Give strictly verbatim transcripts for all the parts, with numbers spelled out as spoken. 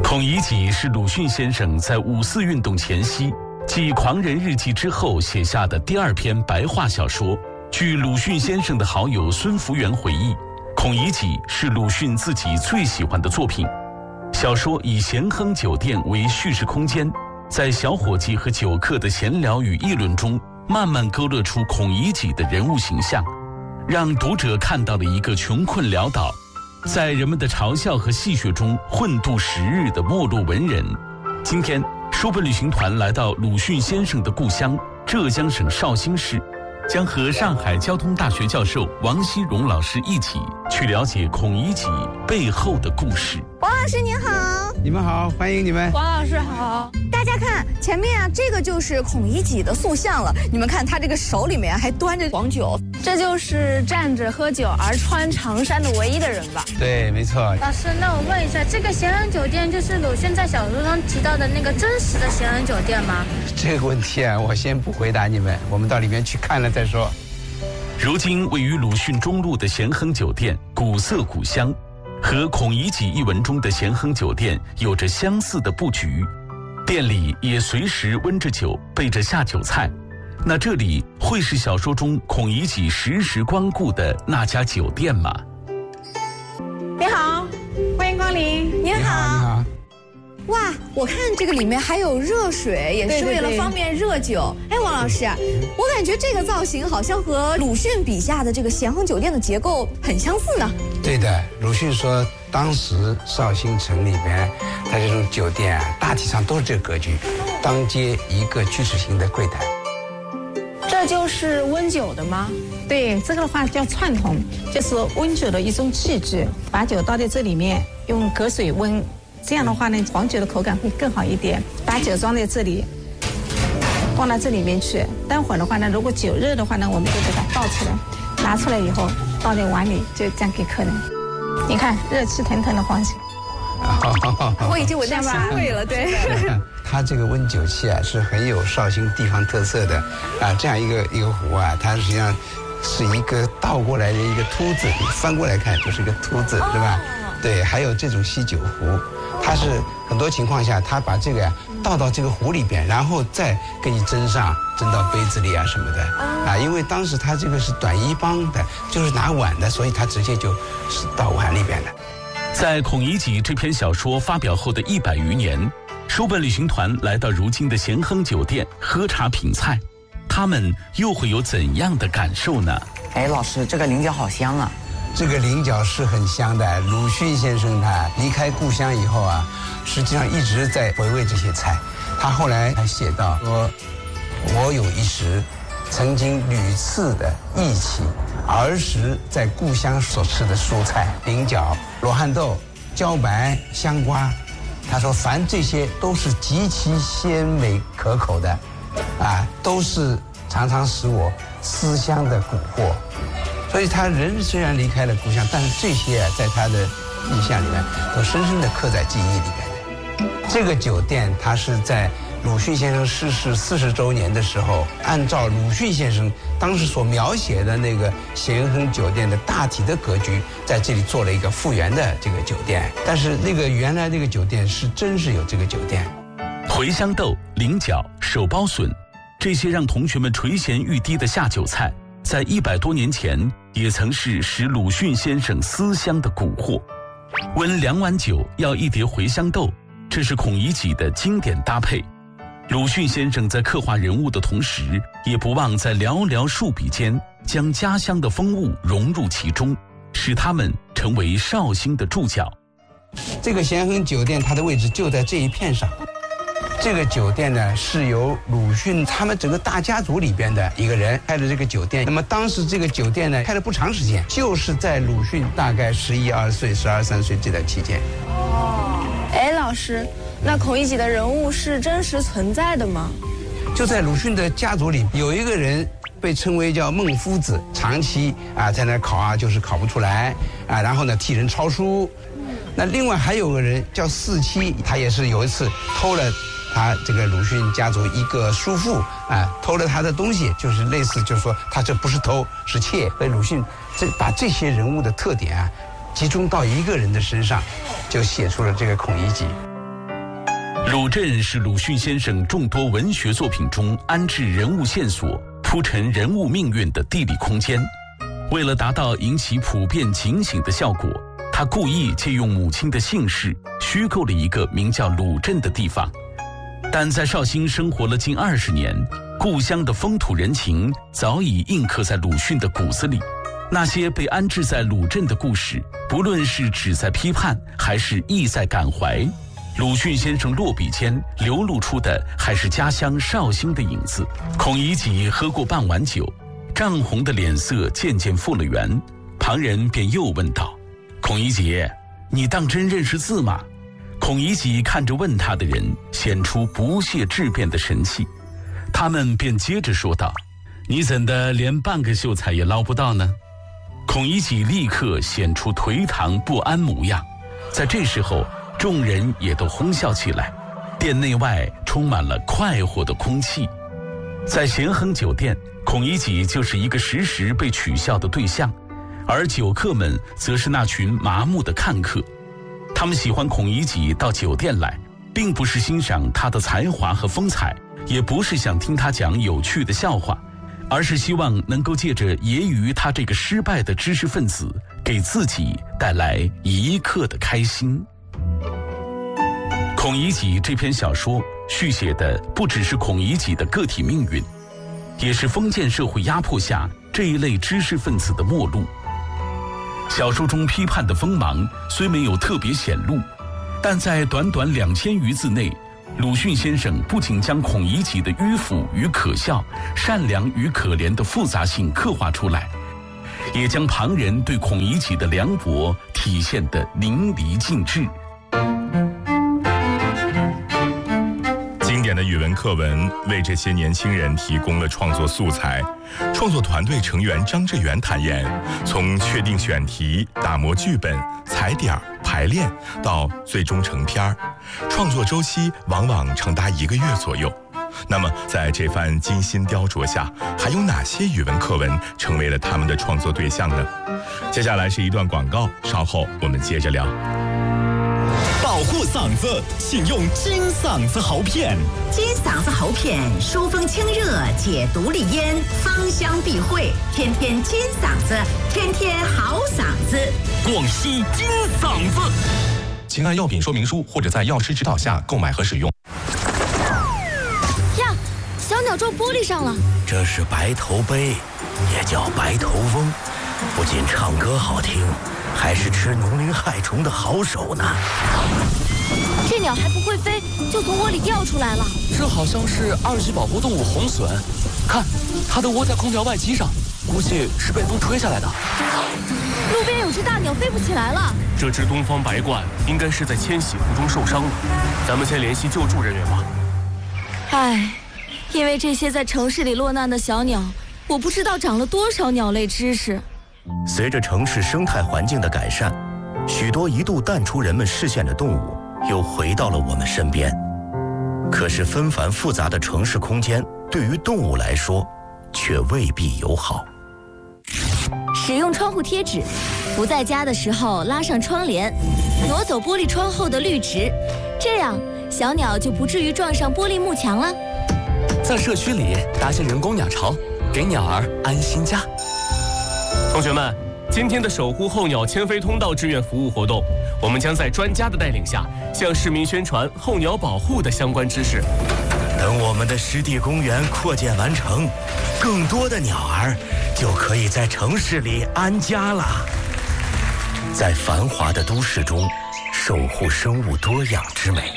孔乙己是鲁迅先生在五四运动前夕继《狂人日记》之后写下的第二篇白话小说。据鲁迅先生的好友孙福元回忆，孔乙己是鲁迅自己最喜欢的作品。小说以咸亨酒店为叙事空间，在小伙计和酒客的闲聊与议论中，慢慢勾勒出孔乙己的人物形象，让读者看到了一个穷困潦倒，在人们的嘲笑和戏谑中混度时日的没落文人。今天书本旅行团来到鲁迅先生的故乡浙江省绍兴市，将和上海交通大学教授王希荣老师一起去了解孔乙己背后的故事。 王老师您好。 你们好，欢迎你们。 王老师好。大家看前面啊，这个就是孔乙己的塑像了。你们看他这个手里面还端着黄酒， 这就是站着喝酒而穿长衫的唯一的人吧？ 对，没错。 老师，那我问一下，这个咸亨酒店就是鲁迅在小说中提到的那个真实的咸亨酒店吗？ 这个问题啊，我先不回答你们，我们到里面去看了再说。 如今位于鲁迅中路的咸亨酒店古色古香，和孔乙己一文中的咸亨酒店有着相似的布局，店里也随时温着酒，备着下酒菜。那这里会是小说中孔乙己时时光顾的那家酒店吗？ 你好，欢迎光临。 您好。 你好，你好。 哇，我看这个里面还有热水，也是为了方便热酒。哎，王老师，我感觉这个造型好像和鲁迅笔下的这个咸亨酒店的结构很相似呢。 对的，鲁迅说当时绍兴城里边，它这种酒店啊，大体上都是这个格局，当街一个锯齿形的柜台。 这就是温酒的吗？ 对，这个的话叫串桶，就是温酒的一种器具，把酒倒在这里面，用隔水温。这样的话呢，黄酒的口感会更好一点。把酒装在这里，放到这里面去。待会儿的话呢，如果酒热的话呢，我们就把它倒出来，拿出来以后倒在碗里，就这样给客人。你看，热气腾腾的黄酒。 我已经闻到香味了，对。 它这个温酒器啊，是很有绍兴地方特色的啊。这样一个一个壶啊，它实际上是一个倒过来的一个凸字，你翻过来看就是一个凸字，是吧？对，还有这种锡酒壶，它是很多情况下，它把这个呀、啊、倒到这个壶里边，然后再给你斟上，斟到杯子里啊什么的啊。因为当时它这个是短衣帮的，就是拿碗的，所以它直接就是倒碗里边的。 在孔乙己这篇小说发表后的一百余年，书本旅行团来到如今的咸亨酒店喝茶品菜，他们又会有怎样的感受呢？ 哎，老师，这个菱角好香啊！ 这个菱角是很香的。鲁迅先生他离开故乡以后啊，实际上一直在回味这些菜。他后来还写到说：“我有一时曾经屡次的忆起儿时在故乡所吃的蔬菜，菱角、罗汉豆、茭白、香瓜。他说，凡这些都是极其鲜美可口的，啊，都是常常使我思乡的蛊惑。”所以他人虽然离开了故乡，但是这些啊，在他的印象里面都深深地刻在记忆里面的。这个酒店，它是在鲁迅先生逝世四十周年的时候，按照鲁迅先生当时所描写的那个咸亨酒店的大体的格局，在这里做了一个复原的这个酒店。但是那个原来那个酒店是真是有这个酒店。 茴香豆、菱角、手包笋，这些让同学们垂涎欲滴的下酒菜，在一百多年前也曾是使鲁迅先生思乡的蛊惑。温两碗酒要一碟茴香豆，这是孔乙己的经典搭配。鲁迅先生在刻画人物的同时，也不忘在寥寥数笔间将家乡的风物融入其中，使他们成为绍兴的注脚。 这个咸亨酒店它的位置就在这一片上。这个酒店呢，是由鲁迅他们整个大家族里边的一个人开的这个酒店。那么当时这个酒店呢，开了不长时间，就是在鲁迅大概十一二岁、十二三岁这段期间。 哦，哎，老师，那孔乙己的人物是真实存在的吗？ 就在鲁迅的家族里，有一个人被称为叫孟夫子，长期啊在那考啊，就是考不出来啊，然后呢替人抄书。那另外还有个人叫四七，他也是有一次偷了他这个鲁迅家族一个叔父啊，偷了他的东西，就是类似就是说他这不是偷是窃。所以鲁迅这把这些人物的特点啊集中到一个人的身上，就写出了这个孔乙己。 鲁镇是鲁迅先生众多文学作品中安置人物线索、铺陈人物命运的地理空间。为了达到引起普遍警醒的效果，他故意借用母亲的姓氏，虚构了一个名叫鲁镇的地方。但在绍兴生活了近二十年，故乡的风土人情早已印刻在鲁迅的骨子里。那些被安置在鲁镇的故事，不论是旨在批判，还是意在感怀，鲁迅先生落笔间流露出的还是家乡绍兴的影子。孔乙己喝过半碗酒，涨红的脸色渐渐复了原，旁人便又问道：“孔乙己，你当真认识字吗？”孔乙己看着问他的人，显出不屑质辩的神气。他们便接着说道：“你怎的连半个秀才也捞不到呢？”孔乙己立刻显出颓唐不安模样。在这时候，众人也都哄笑起来，店内外充满了快活的空气。在咸亨酒店，孔乙己就是一个时时被取笑的对象，而酒客们则是那群麻木的看客。他们喜欢孔乙己到酒店来，并不是欣赏他的才华和风采，也不是想听他讲有趣的笑话，而是希望能够借着揶揄他这个失败的知识分子，给自己带来一刻的开心。孔乙己这篇小说续写的不只是孔乙己的个体命运，也是封建社会压迫下这一类知识分子的末路。小说中批判的锋芒虽没有特别显露，但在短短两千余字内，鲁迅先生不仅将孔乙己的迂腐与可笑、善良与可怜的复杂性刻画出来，也将旁人对孔乙己的凉薄体现得淋漓尽致。 经典的语文课文为这些年轻人提供了创作素材。创作团队成员张志远坦言，从确定选题、打磨剧本、踩点、排练到最终成片，创作周期往往长达一个月左右。那么在这番精心雕琢下，还有哪些语文课文成为了他们的创作对象呢？接下来是一段广告，稍后我们接着聊。 保护嗓子，请用金嗓子喉片。 金嗓子喉片疏风清热，解毒利咽，芳香避秽，天天金嗓子，天天好嗓子。 广西金嗓子， 请按药品说明书或者在药师指导下购买和使用。 呀，小鸟撞玻璃上了。 这是白头杯，也叫白头翁，不仅唱歌好听，还是吃农林害虫的好手呢。 这鸟还不会飞，就从窝里掉出来了。 这好像是二级保护动物红隼，看，它的窝在空调外机上，估计是被风吹下来的。 路边有只大鸟飞不起来了。 这只东方白鹳应该是在迁徙途中受伤了，咱们先联系救助人员吧。 唉，因为这些在城市里落难的小鸟，我不知道长了多少鸟类知识。 随着城市生态环境的改善，许多一度淡出人们视线的动物又回到了我们身边。可是纷繁复杂的城市空间对于动物来说却未必友好。 使用窗户贴纸，不在家的时候拉上窗帘，挪走玻璃窗后的绿植，这样小鸟就不至于撞上玻璃幕墙了。 在社区里搭些人工鸟巢，给鸟儿安心家。 同学们，今天的守护候鸟迁飞通道志愿服务活动，我们将在专家的带领下，向市民宣传候鸟保护的相关知识。 等我们的湿地公园扩建完成，更多的鸟儿就可以在城市里安家了。在繁华的都市中，守护生物多样之美。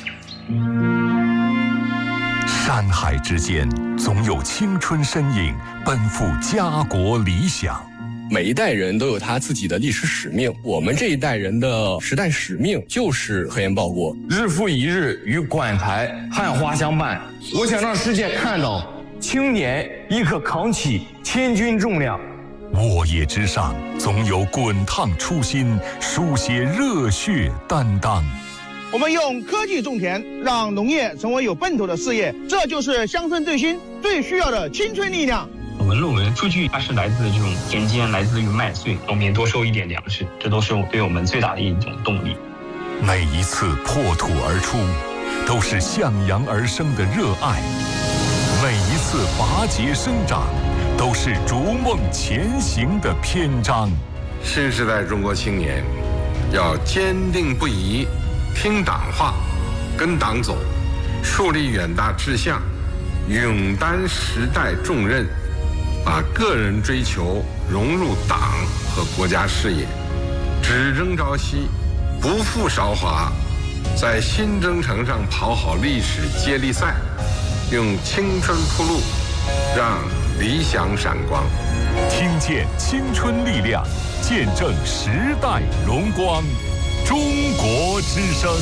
山海之间，总有青春身影奔赴家国理想。 每一代人都有他自己的历史使命，我们这一代人的时代使命就是核研报国。 日复一日与馆台汉花相伴，我想让世界看到青年亦可扛起千钧重量。 沃野之上，总有滚烫初心，书写热血担当。 我们用科技种田，让农业成为有奔头的事业，这就是乡村振兴最需要的青春力量。 我们论文数据它是来自这种田间，来自于麦穗，农民多收一点粮食，这都是对我们最大的一种动力。 每一次破土而出， 都是向阳而生的热爱，每一次拔节生长，都是逐梦前行的篇章。 新时代中国青年要坚定不移，听党话，跟党走，树立远大志向，勇担时代重任，把个人追求融入党和国家事业，只争朝夕，不负韶华，在新征程上跑好历史接力赛，用青春铺路，让理想闪光。 听见青春力量，见证时代荣光。中国之声，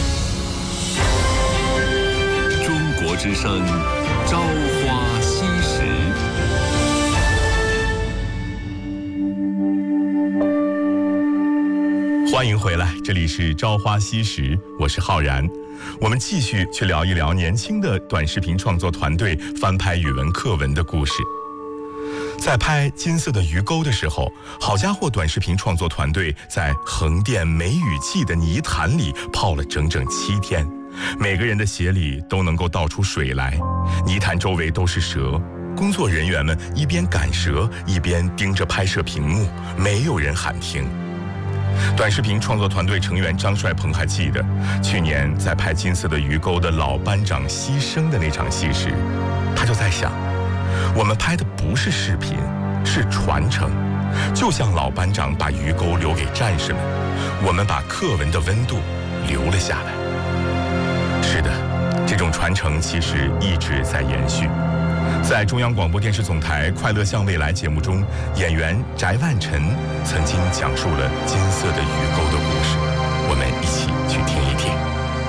中国之声，朝花夕拾。 欢迎回来，这里是朝花夕拾，我是浩然。我们继续去聊一聊年轻的短视频创作团队翻拍语文课文的故事。在拍《金色的鱼钩》的时候，好家伙短视频创作团队在横店梅雨季的泥潭里泡了整整七天，每个人的鞋里都能够倒出水来，泥潭周围都是蛇，工作人员们一边赶蛇一边盯着拍摄屏幕，没有人喊停。短视频创作团队成员张帅鹏还记得，去年在拍《金色的鱼钩》的老班长牺牲的那场戏时，他就在想，我们拍的不是视频，是传承。就像老班长把鱼钩留给战士们，我们把课文的温度留了下来。是的，这种传承其实一直在延续。在中央广播电视总台《快乐向未来》节目中，演员翟万晨曾经讲述了金色的鱼钩的故事，我们一起去听一听。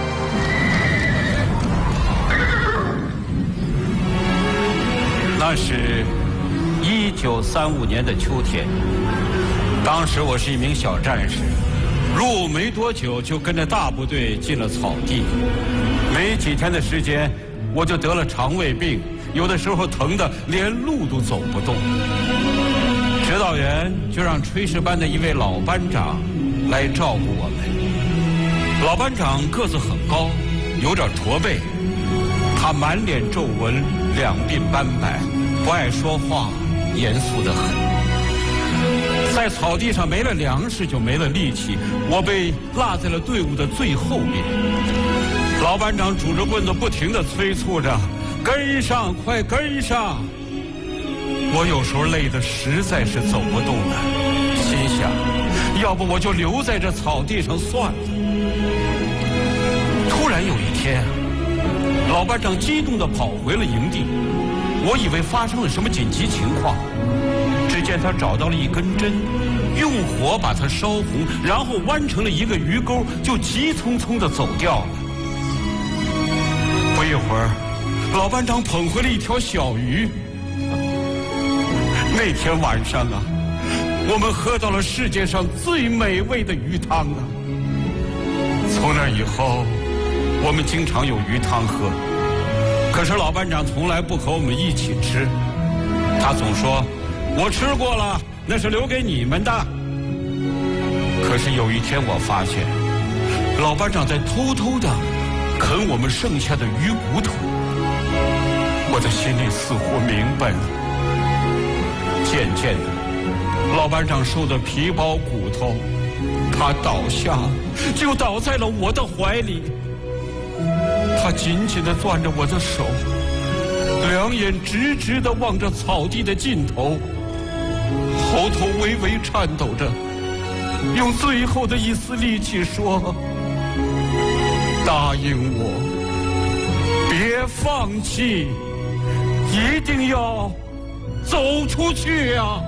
那是一九三五年的秋天，当时我是一名小战士，入伍没多久就跟着大部队进了草地，没几天的时间我就得了肠胃病，有的时候疼得连路都走不动。指导员就让炊事班的一位老班长来照顾我们。老班长个子很高，有点驼背，他满脸皱纹，两鬓斑白，不爱说话，严肃得很。在草地上没了粮食就没了力气，我被落在了队伍的最后面。老班长拄着棍子不停地催促着，跟上，快跟上！我有时候累得实在是走不动了，心想，要不我就留在这草地上算了。突然有一天，老班长激动地跑回了营地，我以为发生了什么紧急情况。只见他找到了一根针，用火把它烧红，然后弯成了一个鱼钩，就急匆匆地走掉了。不一会儿，老班长捧回了一条小鱼。那天晚上啊，我们喝到了世界上最美味的鱼汤啊！从那以后，我们经常有鱼汤喝。可是老班长从来不和我们一起吃，他总说：“我吃过了，那是留给你们的。”可是有一天我发现，老班长在偷偷的啃我们剩下的鱼骨头。我的心里似乎明白了。渐渐的，老班长瘦得皮包骨头，他倒下了，就倒在了我的怀里。他紧紧地攥着我的手，两眼直直地望着草地的尽头，喉头微微颤抖着，用最后的一丝力气说：“答应我，别放弃，一定要走出去呀！”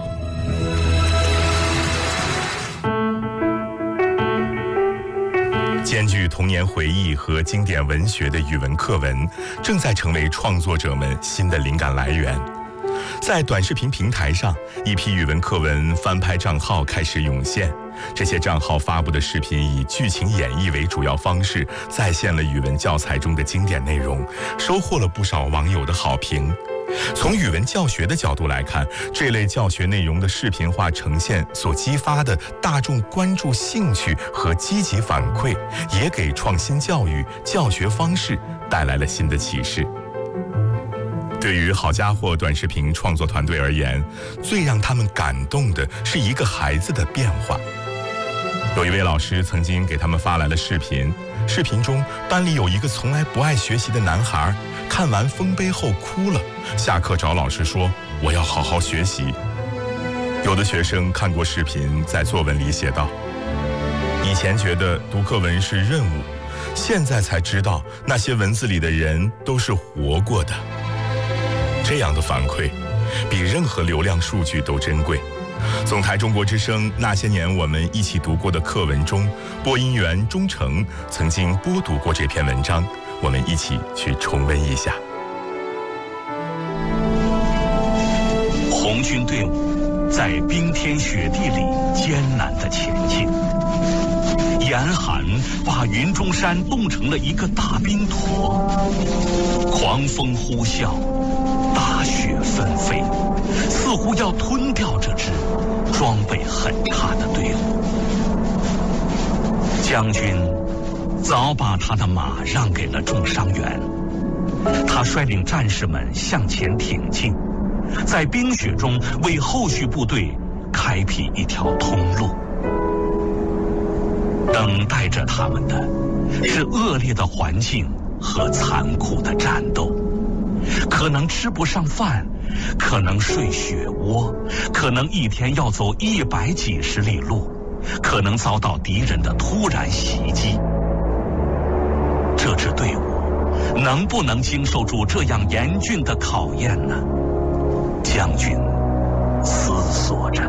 兼具童年回忆和经典文学的语文课文，正在成为创作者们新的灵感来源。在短视频平台上，一批语文课文翻拍账号开始涌现。这些账号发布的视频以剧情演绎为主要方式，再现了语文教材中的经典内容，收获了不少网友的好评。 从语文教学的角度来看，这类教学内容的视频化呈现所激发的大众关注兴趣和积极反馈，也给创新教育教学方式带来了新的启示。对于好家伙短视频创作团队而言，最让他们感动的是一个孩子的变化。有一位老师曾经给他们发来了视频，视频中班里有一个从来不爱学习的男孩，看完丰碑后哭了，下课找老师说我要好好学习。有的学生看过视频，在作文里写道，以前觉得读课文是任务，现在才知道那些文字里的人都是活过的。这样的反馈比任何流量数据都珍贵。总台中国之声那些年我们一起读过的课文中，播音员钟诚曾经播读过这篇文章，我们一起去重温一下。 红军队伍在冰天雪地里艰难地前进，严寒把云中山冻成了一个大冰坨，狂风呼啸，大雪纷飞，似乎要吞掉这支装备很差的队伍。将军早把他的马让给了重伤员，他率领战士们向前挺进，在冰雪中为后续部队开辟一条通路。等待着他们的是恶劣的环境和残酷的战斗，可能吃不上饭，可能睡雪窝，可能一天要走一百几十里路，可能遭到敌人的突然袭击。这支队伍能不能经受住这样严峻的考验呢？将军思索着。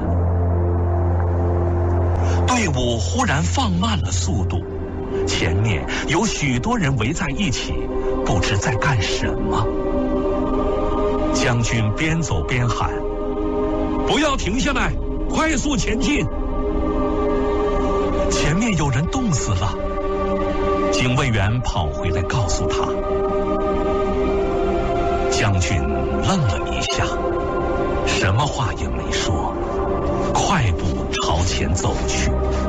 队伍忽然放慢了速度，前面有许多人围在一起，不知在干什么。将军边走边喊：“不要停下来，快速前进！”前面有人冻死了，警卫员跑回来告诉他。将军愣了一下，什么话也没说，快步朝前走去。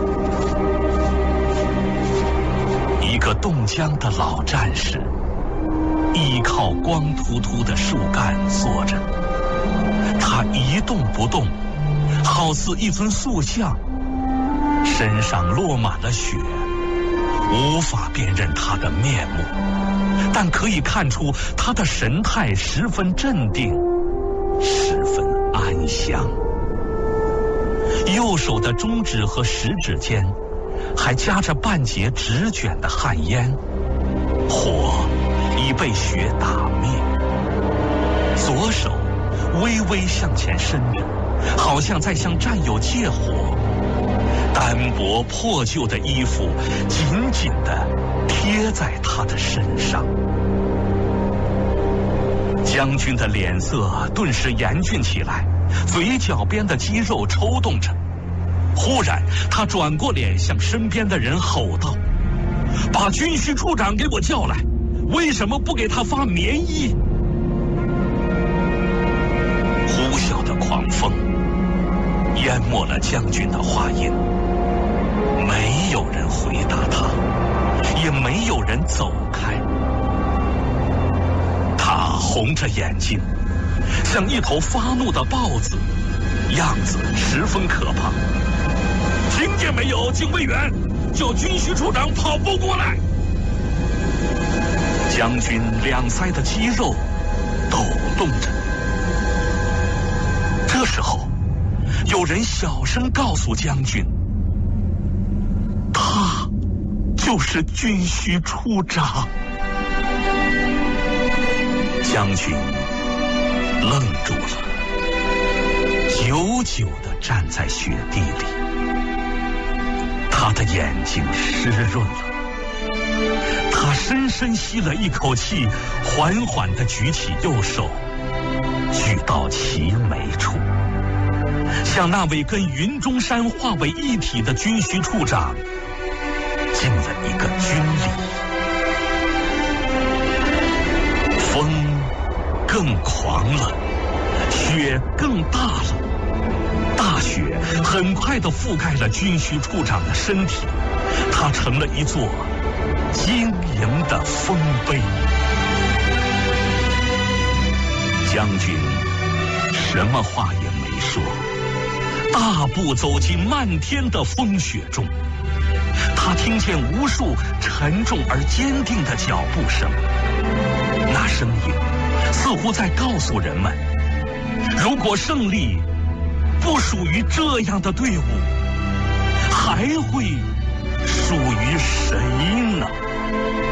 一个冻僵的老战士依靠光秃秃的树干坐着，他一动不动，好似一尊塑像，身上落满了雪，无法辨认他的面目，但可以看出他的神态十分镇定，十分安详。右手的中指和食指间还夹着半截直卷的旱烟，火已被雪打灭。左手微微向前伸着，好像在向战友借火。单薄破旧的衣服紧紧地贴在他的身上。将军的脸色顿时严峻起来，嘴角边的肌肉抽动着。忽然他转过脸向身边的人吼道：“把军需处长给我叫来，为什么不给他发棉衣？”呼啸的狂风淹没了将军的话音，没有人回答他，也没有人走开。他红着眼睛，像一头发怒的豹子，样子十分可怕。听见没有，警卫员，叫军需处长跑步过来。将军两腮的肌肉抖动着。这时候有人小声告诉将军，他就是军需处长。将军愣住了，久久地站在雪地里，他的眼睛湿润了。他深深吸了一口气，缓缓地举起右手，举到齐眉处，向那位跟云中山化为一体的军需处长敬了一个军礼。风更狂了， 更大了。大雪很快地覆盖了军需处长的身体，它成了一座晶莹的丰碑。将军什么话也没说，大步走进漫天的风雪中。他听见无数沉重而坚定的脚步声，那声音似乎在告诉人们，如果胜利不属于这样的队伍，还会属于谁呢？